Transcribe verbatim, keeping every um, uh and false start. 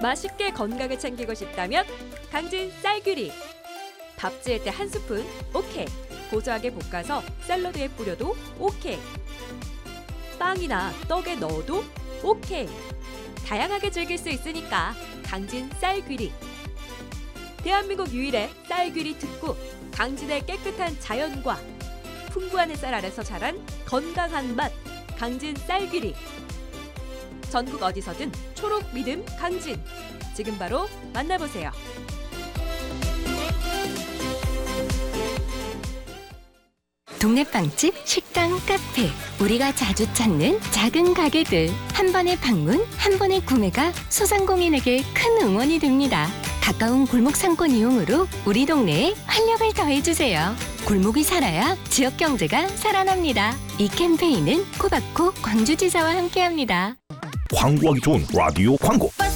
맛있게 건강을 챙기고 싶다면 강진 쌀귀리. 밥 지을 때 한 스푼 오케이. 고소하게 볶아서 샐러드에 뿌려도 오케이. 빵이나 떡에 넣어도 오케이. 다양하게 즐길 수 있으니까 강진 쌀귀리. 대한민국 유일의 쌀귀리 특구, 강진의 깨끗한 자연과 풍부한 햇살 아래서 자란 건강한 맛, 강진 쌀귀리. 전국 어디서든 초록 믿음 강진. 지금 바로 만나보세요. 동네 빵집, 식당, 카페, 우리가 자주 찾는 작은 가게들. 한 번의 방문, 한 번의 구매가 소상공인에게 큰 응원이 됩니다. 가까운 골목 상권 이용으로 우리 동네에 활력을 더해주세요. 골목이 살아야 지역 경제가 살아납니다. 이 캠페인은 코바코 광주지사와 함께합니다. 광고하기 좋은 라디오 광고.